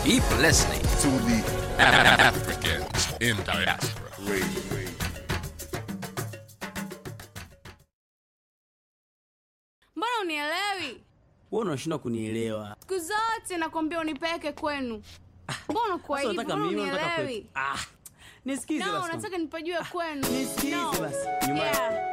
Keep listening to the Africans in Diaspora. Mbona unielewi? Wewe unashindwa kunielewa. Siku zote nakwambia unipeke kwenu. Mbona kwa hivyo unielewi? Nisikize basi. No, nataka nipajue kwenu. Nisikize basi. Yeah.